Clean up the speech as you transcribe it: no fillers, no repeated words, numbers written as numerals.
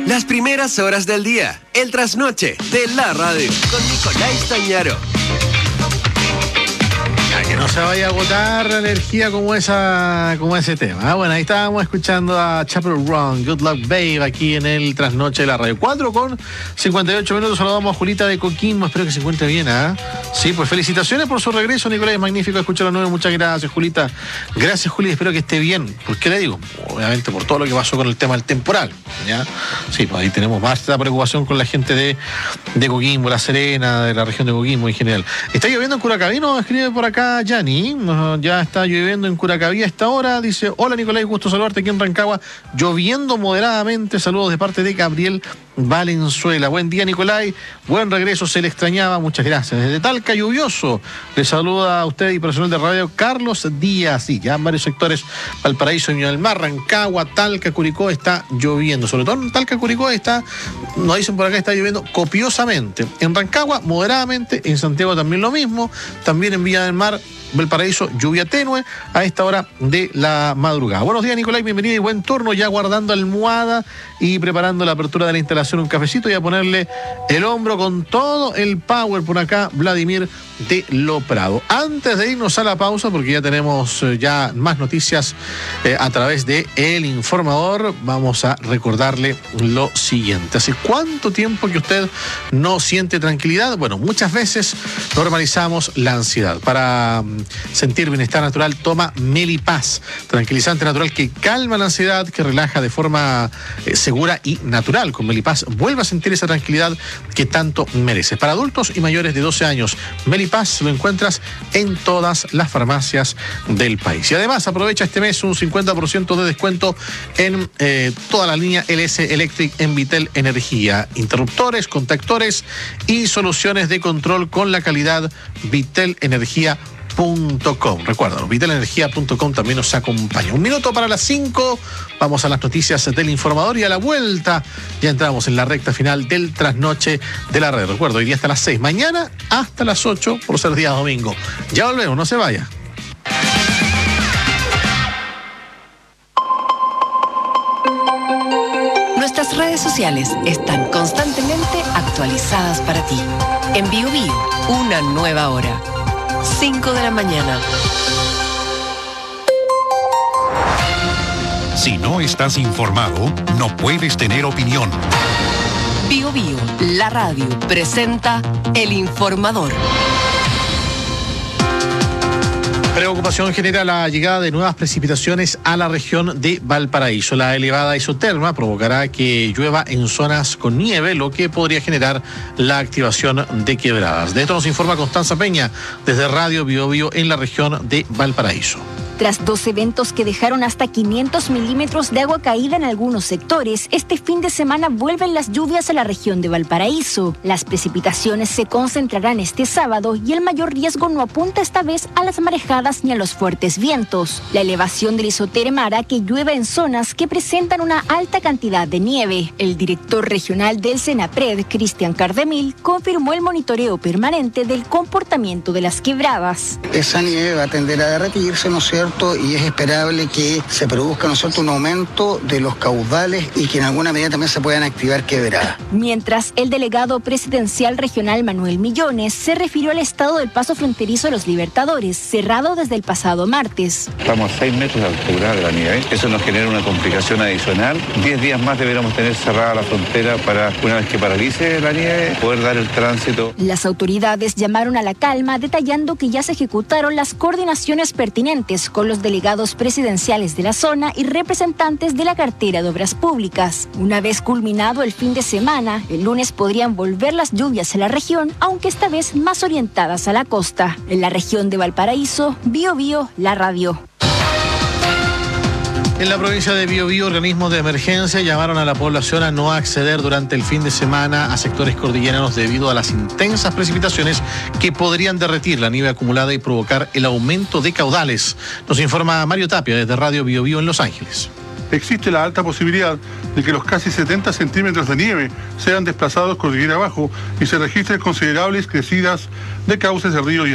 Las primeras horas del día, el trasnoche de la radio, con Nicolás Tañaro. Que no se vaya a agotar la energía como ese tema. Bueno, ahí estábamos escuchando a Chappell Roan, Good Luck Babe, aquí en el trasnoche de la radio. 4:58. Saludamos a Julita de Coquimbo, espero que se encuentre bien, ¿ah? Sí, pues felicitaciones por su regreso, Nicolás, es magnífico escuchar a 9, muchas gracias, Julita. Gracias, Juli, espero que esté bien. ¿Por qué le digo? Obviamente por todo lo que pasó con el tema del temporal, ¿ya? Sí, pues ahí tenemos más preocupación con la gente de Coquimbo, La Serena, de la región de Coquimbo en general. ¿Está lloviendo en Curacaví? No, escribe por acá Yanni, ya está lloviendo en Curacaví a esta hora, dice: hola Nicolás, gusto saludarte aquí en Rancagua, lloviendo moderadamente, saludos de parte de Gabriel Valenzuela. Buen día, Nicolás, buen regreso, se le extrañaba, muchas gracias. Desde Talca, lluvioso, le saluda a usted y personal de radio Carlos Díaz. Sí, ya en varios sectores, Valparaíso, Viña del Mar, Rancagua, Talca, Curicó, está lloviendo, sobre todo en Talca, Curicó nos dicen por acá, está lloviendo copiosamente. En Rancagua, moderadamente, en Santiago también lo mismo, también en Viña del Mar, Valparaíso, lluvia tenue a esta hora de la madrugada. Buenos días, Nicolás, bienvenido y buen turno, ya guardando almohada y preparando la apertura de la instalación, un cafecito y a ponerle el hombro con todo el power por acá, Vladimir de Loprado. Antes de irnos a la pausa, porque ya tenemos ya más noticias a través de El Informador, vamos a recordarle lo siguiente. ¿Hace cuánto tiempo que usted no siente tranquilidad? Bueno, muchas veces normalizamos la ansiedad. Para sentir bienestar natural, toma Melipaz, tranquilizante natural que calma la ansiedad, que relaja de forma segura y natural. Con Melipaz vuelve a sentir esa tranquilidad que tanto mereces. Para adultos y mayores de 12 años, Melipaz lo encuentras en todas las farmacias del país. Y además aprovecha este mes un 50% de descuento en toda la línea LS Electric en Vitel Energía. Interruptores, contactores y soluciones de control con la calidad vitelenergia.com. Recuerda, vitelenergia.com también nos acompaña. 1 minuto para las 5, vamos a las noticias del Informador y a la vuelta ya entramos en la recta final del trasnoche de la red. Recuerdo, hoy día hasta las 6, mañana hasta las 8 por ser día domingo. Ya volvemos, no se vaya. Nuestras redes sociales están constantemente actualizadas para ti. En BioBio, una nueva hora. 5 de la mañana. Si no estás informado, no puedes tener opinión. BioBio, la radio, presenta El Informador. Preocupación genera la llegada de nuevas precipitaciones a la región de Valparaíso. La elevada isoterma provocará que llueva en zonas con nieve, lo que podría generar la activación de quebradas. De esto nos informa Constanza Peña desde Radio BioBio en la región de Valparaíso. Tras 2 eventos que dejaron hasta 500 milímetros de agua caída en algunos sectores, este fin de semana vuelven las lluvias a la región de Valparaíso. Las precipitaciones se concentrarán este sábado y el mayor riesgo no apunta esta vez a las marejadas ni a los fuertes vientos. La elevación del isoterma hará que llueva en zonas que presentan una alta cantidad de nieve. El director regional del Senapred, Cristian Cardemil, confirmó el monitoreo permanente del comportamiento de las quebradas. Esa nieve va a tender a derretirse, ¿no es cierto? Y es esperable que se produzca, ¿no es cierto?, un aumento de los caudales y que en alguna medida también se puedan activar quebradas. Mientras el delegado presidencial regional Manuel Millones se refirió al estado del paso fronterizo de los Libertadores, cerrado desde el pasado martes. Estamos a 6 metros de altura de la nieve, eso nos genera una complicación adicional. 10 días más deberíamos tener cerrada la frontera para, una vez que paralice la nieve, poder dar el tránsito. Las autoridades llamaron a la calma, detallando que ya se ejecutaron las coordinaciones pertinentes con los delegados presidenciales de la zona y representantes de la cartera de Obras Públicas. Una vez culminado el fin de semana, el lunes podrían volver las lluvias a la región, aunque esta vez más orientadas a la costa. En la región de Valparaíso, BioBio, la radio. En la provincia de Biobío, organismos de emergencia llamaron a la población a no acceder durante el fin de semana a sectores cordilleranos debido a las intensas precipitaciones que podrían derretir la nieve acumulada y provocar el aumento de caudales. Nos informa Mario Tapia desde Radio Biobío en Los Ángeles. Existe la alta posibilidad de que los casi 70 centímetros de nieve sean desplazados cordillera abajo y se registren considerables crecidas de cauces de ríos y